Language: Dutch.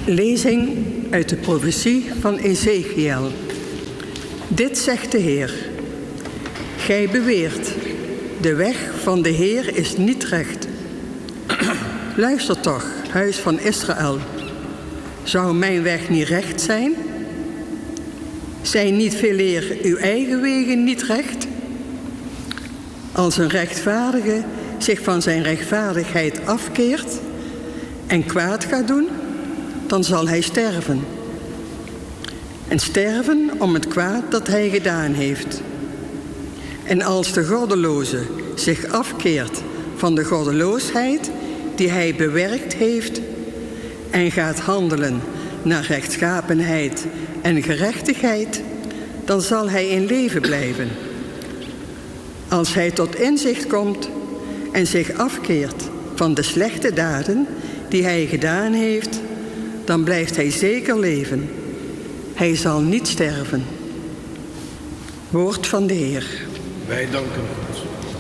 Lezing uit de profetie van Ezechiel. Dit zegt de Heer. Gij beweert, de weg van de Heer is niet recht. Luister toch, huis van Israël. Zou mijn weg niet recht zijn? Zijn niet veeleer uw eigen wegen niet recht? Als een rechtvaardige zich van zijn rechtvaardigheid afkeert en kwaad gaat doen, dan zal hij sterven. En sterven om het kwaad dat hij gedaan heeft. En als de goddeloze zich afkeert van de goddeloosheid die hij bewerkt heeft en gaat handelen naar rechtschapenheid en gerechtigheid, dan zal hij in leven blijven. Als hij tot inzicht komt en zich afkeert van de slechte daden die hij gedaan heeft, dan blijft hij zeker leven. Hij zal niet sterven. Woord van de Heer. Wij danken.